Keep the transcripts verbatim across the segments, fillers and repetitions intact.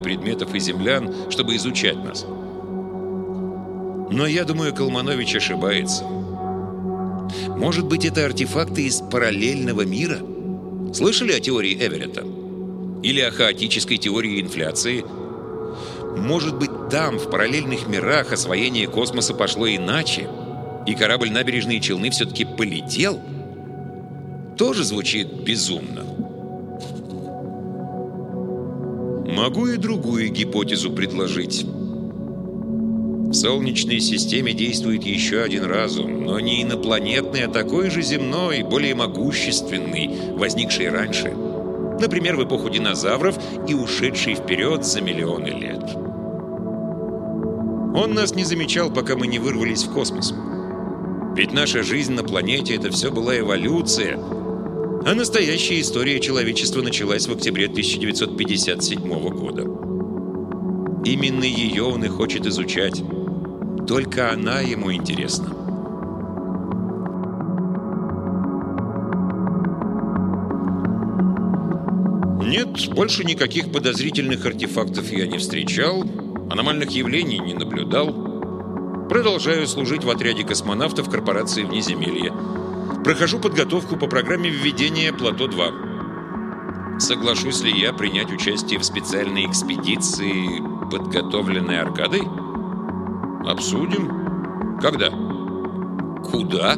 предметов и землян, чтобы изучать нас. Но я думаю, Колманович ошибается. Может быть, это артефакты из параллельного мира? Слышали о теории Эверетта? Или о хаотической теории инфляции? Может быть, там, в параллельных мирах, освоение космоса пошло иначе, и корабль «Набережные Челны» все-таки полетел? Тоже звучит безумно. Могу и другую гипотезу предложить. В Солнечной системе действует еще один разум, но не инопланетный, а такой же земной, более могущественный, возникший раньше. Например, в эпоху динозавров и ушедший вперед за миллионы лет. Он нас не замечал, пока мы не вырвались в космос. Ведь наша жизнь на планете — это все была эволюция, а настоящая история человечества началась в октябре тысяча девятьсот пятьдесят седьмого года. Именно ее он и хочет изучать. Только она ему интересна. Нет, больше никаких подозрительных артефактов я не встречал, аномальных явлений не наблюдал. Продолжаю служить в отряде космонавтов корпорации «Внеземелье». Прохожу подготовку по программе введения Плато-два. Соглашусь ли я принять участие в специальной экспедиции, подготовленной Аркадой? Обсудим. Когда? Куда?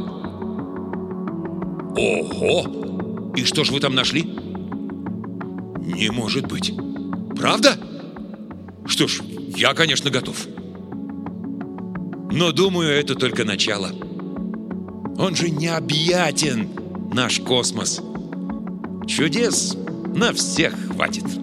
Ого! И что ж вы там нашли? Не может быть. Правда? Что ж, я, конечно, готов. Но думаю, это только начало. Он же необъятен, наш космос. Чудес на всех хватит.